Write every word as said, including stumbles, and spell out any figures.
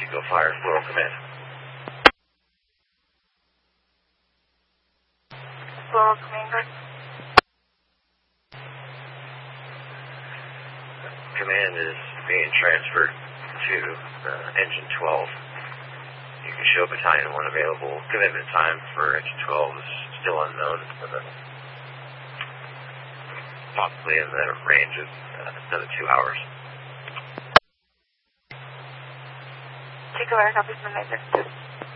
Eagle Fire, Floral Command. Floral Command. Command is being transferred to uh, Engine twelve. You can show Battalion one available. Commitment time for Engine twelve is still unknown, but uh, possibly in the range of uh, another two hours. Take a look, copy from the